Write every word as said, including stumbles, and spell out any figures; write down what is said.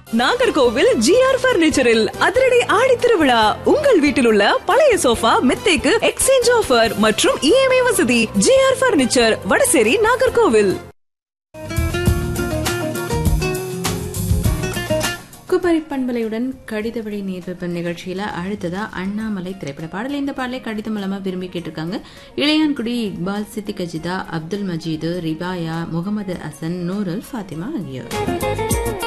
Nagercoil GR பர்னிச்சரில் அதிரடி ஆடி திருவிழா. உங்கள் வீட்டில் உள்ள பழைய சோஃபா மெத்தைக்கு எக்ஸ்சேஞ்ச் ஆஃபர் மற்றும் இஎம்ஐ வசதி. GR furniture, Vadasery, Nagercoil. குமரி பண்பலையுடன் கடித வழி நேர்விப்பன் நிகழ்ச்சியில அடுத்ததா அண்ணாமலை திரைப்பட பாடல். இந்த பாடலை கடிதம் மூலமா விரும்பி கேட்டிருக்காங்க இளையான்குடி இக்பால், சித்திக் அஜிதா, அப்துல் மஜீது, ரிபாயா, முகமது ஹசன், நூருல், ஃபாத்திமா ஆகியோர்.